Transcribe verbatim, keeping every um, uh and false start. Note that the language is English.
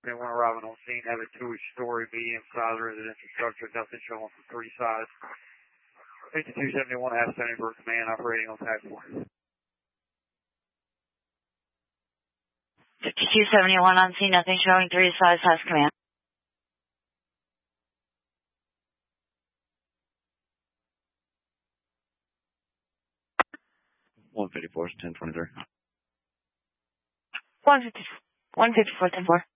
anyone arriving on scene have a two-story medium-sized residential structure, nothing showing from three sides. fifty-two seventy-one has Stony Brook Command operating on tag four. fifty-two seventy-one on scene, nothing showing, three sides has command. one fifty-four, ten twenty-three. one fifty, one fifty-four, ten four.